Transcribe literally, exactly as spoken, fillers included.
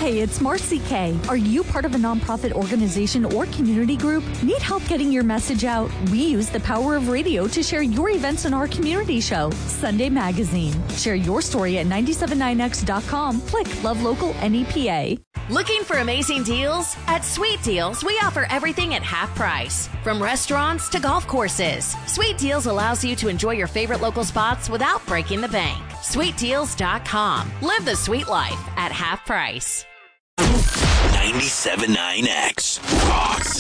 Hey, it's Marcy K. Are you part of a nonprofit organization or community group? Need help getting your message out? We use the power of radio to share your events in our community show, Sunday Magazine. Share your story at nine seven nine x dot com. Click Love Local N E P A. Looking for amazing deals? At Sweet Deals, we offer everything at half price. From restaurants to golf courses, Sweet Deals allows you to enjoy your favorite local spots without breaking the bank. sweet deals dot com. Live the sweet life at half price. ninety-seven point nine X Rocks.